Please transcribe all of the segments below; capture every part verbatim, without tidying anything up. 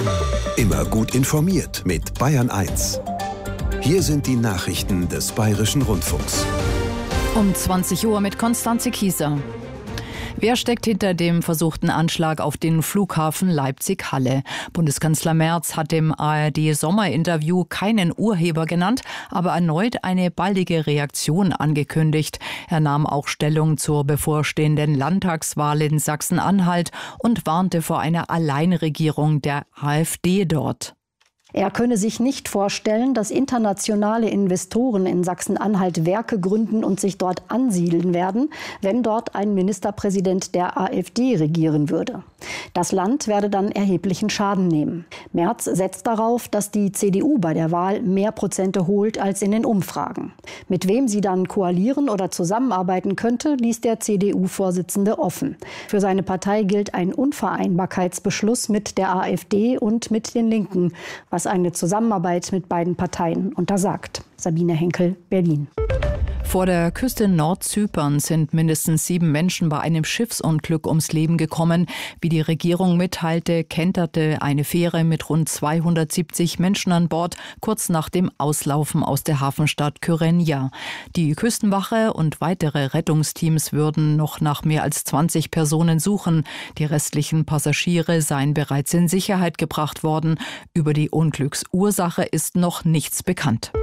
Immer gut informiert mit Bayern eins. Hier sind die Nachrichten des Bayerischen Rundfunks. Um zwanzig Uhr mit Konstanze Kieser. Wer steckt hinter dem versuchten Anschlag auf den Flughafen Leipzig-Halle? Bundeskanzler Merz hat im A R D-Sommerinterview keinen Urheber genannt, aber erneut eine baldige Reaktion angekündigt. Er nahm auch Stellung zur bevorstehenden Landtagswahl in Sachsen-Anhalt und warnte vor einer Alleinregierung der AfD dort. Er könne sich nicht vorstellen, dass internationale Investoren in Sachsen-Anhalt Werke gründen und sich dort ansiedeln werden, wenn dort ein Ministerpräsident der AfD regieren würde. Das Land werde dann erheblichen Schaden nehmen. Merz setzt darauf, dass die C D U bei der Wahl mehr Prozente holt als in den Umfragen. Mit wem sie dann koalieren oder zusammenarbeiten könnte, ließ der C D U-Vorsitzende offen. Für seine Partei gilt ein Unvereinbarkeitsbeschluss mit der AfD und mit den Linken, was eine Zusammenarbeit mit beiden Parteien untersagt. Sabine Henkel, Berlin. Vor der Küste Nordzyperns sind mindestens sieben Menschen bei einem Schiffsunglück ums Leben gekommen. Wie die Regierung mitteilte, kenterte eine Fähre mit rund zweihundertsiebzig Menschen an Bord kurz nach dem Auslaufen aus der Hafenstadt Kyrenia. Die Küstenwache und weitere Rettungsteams würden noch nach mehr als zwanzig Personen suchen. Die restlichen Passagiere seien bereits in Sicherheit gebracht worden. Über die Unglücksursache ist noch nichts bekannt.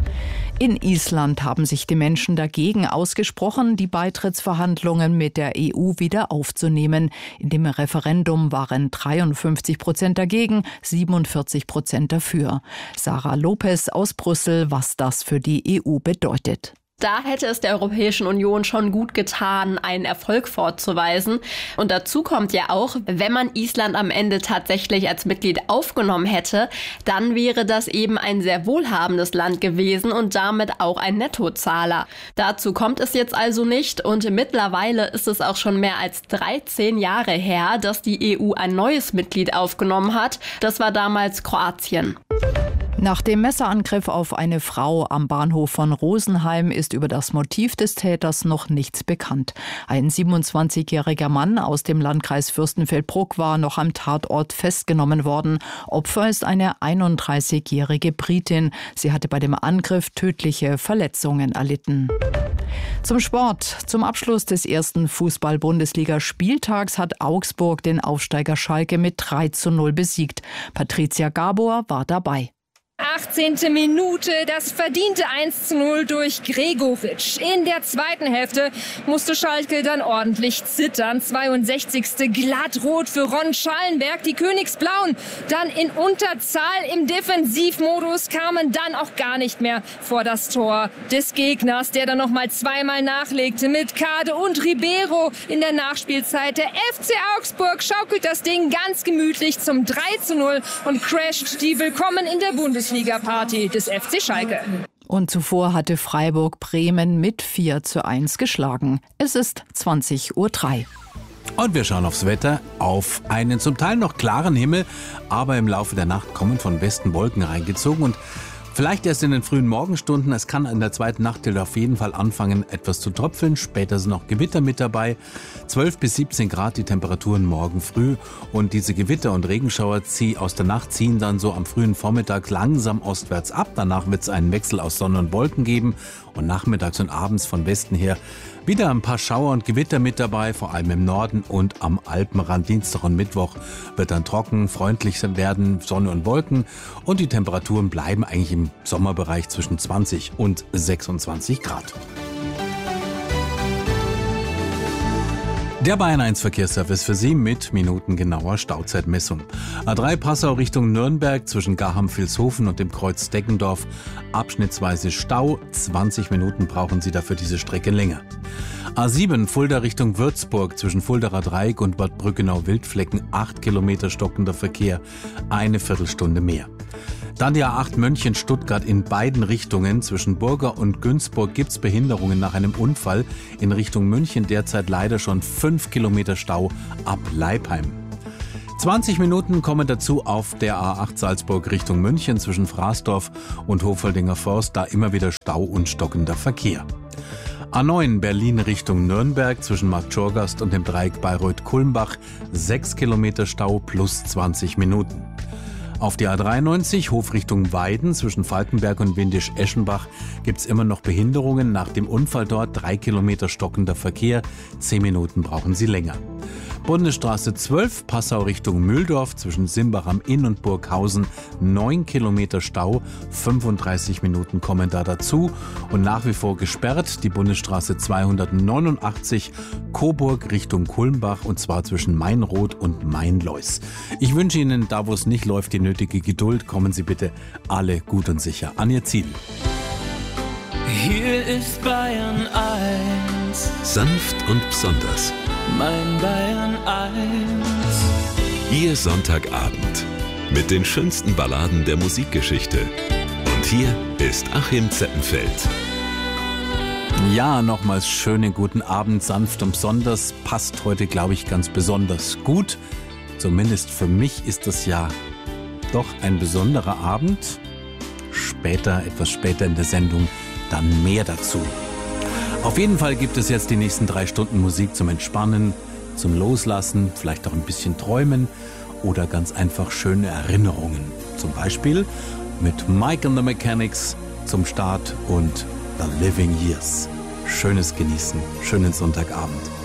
In Island haben sich die Menschen dagegen ausgesprochen, die Beitrittsverhandlungen mit der E U wieder aufzunehmen. In dem Referendum waren dreiundfünfzig Prozent dagegen, siebenundvierzig Prozent dafür. Sarah Lopez aus Brüssel, was das für die E U bedeutet. Da hätte es der Europäischen Union schon gut getan, einen Erfolg vorzuweisen. Und dazu kommt ja auch, wenn man Island am Ende tatsächlich als Mitglied aufgenommen hätte, dann wäre das eben ein sehr wohlhabendes Land gewesen und damit auch ein Nettozahler. Dazu kommt es jetzt also nicht und mittlerweile ist es auch schon mehr als dreizehn Jahre her, dass die E U ein neues Mitglied aufgenommen hat. Das war damals Kroatien. Nach dem Messerangriff auf eine Frau am Bahnhof von Rosenheim ist über das Motiv des Täters noch nichts bekannt. Ein siebenundzwanzigjähriger Mann aus dem Landkreis Fürstenfeldbruck war noch am Tatort festgenommen worden. Opfer ist eine einunddreißigjährige Britin. Sie hatte bei dem Angriff tödliche Verletzungen erlitten. Zum Sport. Zum Abschluss des ersten Fußball-Bundesliga-Spieltags hat Augsburg den Aufsteiger Schalke mit drei zu null besiegt. Patricia Gabor war dabei. achtzehnte Minute, das verdiente eins zu null durch Gregoritsch. In der zweiten Hälfte musste Schalke dann ordentlich zittern. zweiundsechzigste glattrot für Ron Schallenberg. Die Königsblauen dann in Unterzahl im Defensivmodus, kamen dann auch gar nicht mehr vor das Tor des Gegners, der dann noch mal zweimal nachlegte mit Kade und Ribeiro in der Nachspielzeit. Der F C Augsburg schaukelt das Ding ganz gemütlich zum drei zu null und crasht die Willkommen in der Bundesliga Party des F C Schalke. Und zuvor hatte Freiburg Bremen mit vier zu eins geschlagen. Es ist zwanzig Uhr drei. Und wir schauen aufs Wetter, auf einen zum Teil noch klaren Himmel, aber im Laufe der Nacht kommen von Westen Wolken reingezogen und vielleicht erst in den frühen Morgenstunden. Es kann in der zweiten Nachthälfte auf jeden Fall anfangen, etwas zu tröpfeln. Später sind noch Gewitter mit dabei. zwölf bis siebzehn Grad die Temperaturen morgen früh. Und diese Gewitter und Regenschauer aus der Nacht ziehen dann so am frühen Vormittag langsam ostwärts ab. Danach wird es einen Wechsel aus Sonne und Wolken geben. Und nachmittags und abends von Westen her wieder ein paar Schauer und Gewitter mit dabei, vor allem im Norden und am Alpenrand. Dienstag und Mittwoch wird dann trocken, freundlich werden, Sonne und Wolken. Und die Temperaturen bleiben eigentlich im Sommerbereich zwischen zwanzig und sechsundzwanzig Grad. Der Bayern eins Verkehrsservice für Sie mit minutengenauer Stauzeitmessung. A drei Passau Richtung Nürnberg zwischen Garham-Vilshofen und dem Kreuz Deggendorf. Abschnittsweise Stau. zwanzig Minuten brauchen Sie dafür diese Strecke länger. A sieben Fulda Richtung Würzburg zwischen Fuldaer Dreieck und Bad Brückenau-Wildflecken. acht Kilometer stockender Verkehr. Eine Viertelstunde mehr. Dann die A acht München-Stuttgart in beiden Richtungen. Zwischen Burger und Günzburg gibt es Behinderungen nach einem Unfall. In Richtung München derzeit leider schon fünf Kilometer Stau ab Leipheim. zwanzig Minuten kommen dazu auf der A acht Salzburg Richtung München zwischen Fraßdorf und Hofoldinger Forst. Da immer wieder Stau und stockender Verkehr. A neun Berlin Richtung Nürnberg zwischen Marktschorgast und dem Dreieck Bayreuth-Kulmbach. sechs Kilometer Stau plus zwanzig Minuten. Auf die A dreiundneunzig, Hof Richtung Weiden, zwischen Falkenberg und Windisch-Eschenbach, gibt es immer noch Behinderungen. Nach dem Unfall dort drei Kilometer stockender Verkehr, zehn Minuten brauchen Sie länger. Bundesstraße zwölf, Passau Richtung Mühldorf, zwischen Simbach am Inn und Burghausen, neun Kilometer Stau, fünfunddreißig Minuten kommen da dazu. Und nach wie vor gesperrt die Bundesstraße zweihundertneunundachtzig, Coburg Richtung Kulmbach, und zwar zwischen Mainroth und Mainleus. Ich wünsche Ihnen, da wo es nicht läuft, die nötige Geduld. Kommen Sie bitte alle gut und sicher an Ihr Ziel. Hier ist Bayern eins. Sanft und besonders. Mein Bayern eins. Ihr Sonntagabend mit den schönsten Balladen der Musikgeschichte. Und hier ist Achim Zeppenfeld. Ja, nochmals schönen guten Abend, sanft und besonders. Passt heute, glaube ich, ganz besonders gut. Zumindest für mich ist das ja doch ein besonderer Abend. Später, etwas später in der Sendung, dann mehr dazu. Auf jeden Fall gibt es jetzt die nächsten drei Stunden Musik zum Entspannen, zum Loslassen, vielleicht auch ein bisschen träumen oder ganz einfach schöne Erinnerungen. Zum Beispiel mit Mike and the Mechanics zum Start und The Living Years. Schönes Genießen, schönen Sonntagabend.